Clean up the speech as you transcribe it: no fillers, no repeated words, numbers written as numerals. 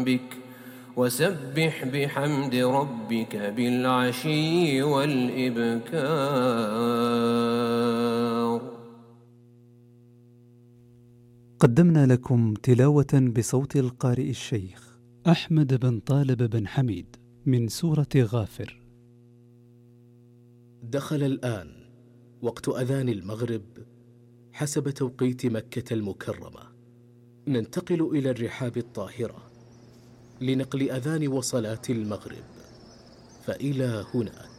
بك وسبح بحمد ربك بالعشي والإبكار. قدمنا لكم تلاوة بصوت القارئ الشيخ أحمد بن طالب بن حميد من سورة غافر. دخل الآن وقت أذان المغرب حسب توقيت مكة المكرمة. ننتقل إلى الرحاب الطاهرة لنقل أذان وصلاة المغرب، فإلى هناك.